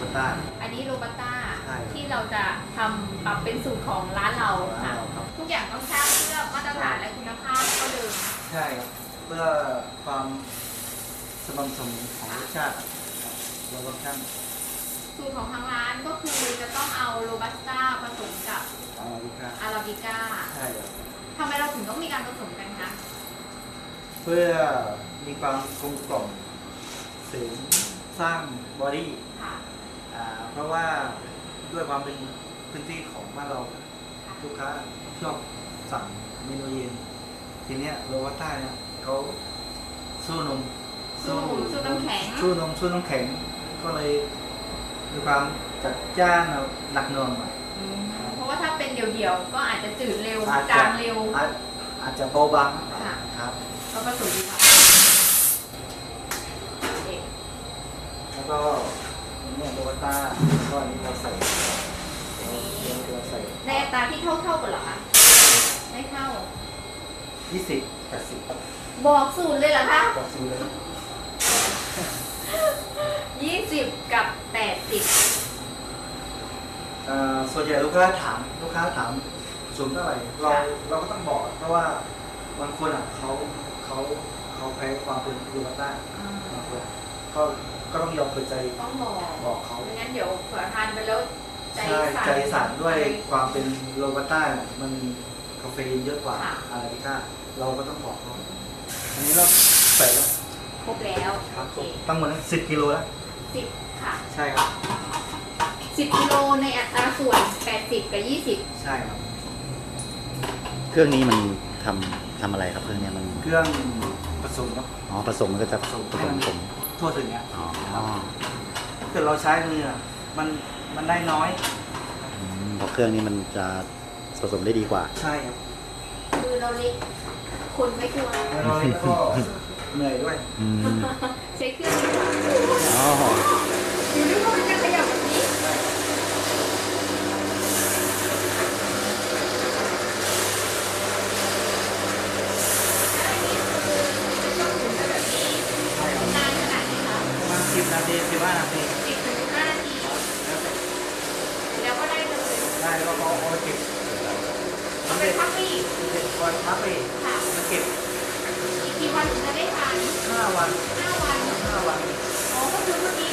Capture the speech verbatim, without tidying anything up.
ต้าอันนี้โรบัสต้าใช่ที่เราจะทำปรับเป็นสูตรของร้านเราค่ะครับทุกอย่างต้องสร้างเพื่อมาตรฐานและคุณภาพเท่าเดิมใช่ครับเพื่อความสม่ำเสมอของรสชาติครับเราก็ช่างสูตรของทางร้านก็คือจะต้องเอาโรบัสต้าผสมกับอาราบิก้าอาราบิก้าใช่ครับทำไมเราถึงต้องมีการผสมกันคะเพื่อมีความกลมกล่อมเสริมสร้างบอดี้ค่ะอ่าเพราะว่าด้วยความเป็นพื้นที่ของบ้านเราลูกค้าชอบสั่งเมนูเย็นทีเนี้ยโรบัสต้าเนี่ยเขาสู้นมสู้นมสู้น้ำแข็งสู้นมสู้น้ำแข็งก็เลยมีความจัดจ้านหนักหน่วงหน่อยอืมเพราะว่าถ้าเป็นเดี่ยวๆก็อาจจะจืดเร็วอาจจะจางเร็วอาจอาจจะเบาบางค่ะครับก็ผสมดีกว่าโอเคแล้วก็เนี่ยโรบัสต้าก็อันนี้เราใส่เราใส่ในอัตราที่เท่าๆกันเหรอคะไม่เท่ายี่สิบแปดสิบบอกสูตรเลยเหรอคะต่อซื้อเลยยี่สิบกับแปดสิบเอ่อส่วนใหญ่ลูกค้าถามลูกค้าถามสูงเท่าไหร่เราเราก็ต้องบอกเพราะว่าบางคนอ่ะเขาเขาเขาแพ้ความเป็นโรบัสต้าบางคนก็ก็ต้องยอมเปิดใจต้องบอกบอกเขาไม่งั้นเดี๋ยวเผื่อทานไปแล้วใจใช่สั่นใจสั่นด้วยความเป็นโรบัสต้ามันมีคาเฟอีนเยอะกว่าค่ะอาราบิก้าเราก็ต้องบอกเขาอันนี้เราใส่แล้วครบแล้วครับโอเคตั้งหมดสิบกิโลแล้วสิบค่ะใช่ครับสิบกิโลในอัตราส่วนแปดสิบกับยี่สิบใช่ครับเครื่องนี้มันทำทำอะไรครับเครื่องเนี้ยมันเครื่องผสมครับอ๋อผสมมันก็จะผสมผมทั่วถึงเนี้ยอ๋อถ้าเกิดเราใช้มืออะมันมันได้น้อยอืมเพราะเครื่องนี้มันจะผสมได้ดีกว่าใช่ครับคือเราเล็กคนไม่ควรแล้วเราแล้วก็เหนื่อยด้วยอืมใช้เครื่องนี้ค่ะอ๋ออยู่ด้วยว่ามันจะขยับแบบนี้ต้องหมุนไปแบบนี้ใช่ครับนานขนาดไหนคะประมาณสิบนาทีสิบห้านาทีสิบถึงสิบห้านาทีแล้วแต่แล้วก็ได้เลยได้แล้วก็เอาไปเก็บเอาไปพักไปอีกเก็บวันพักไปค่ะมาเก็บอีกกี่วันถึงจะได้ทานห้าวันห้าวันห้าวันอ๋อก็คือเมื่อกี้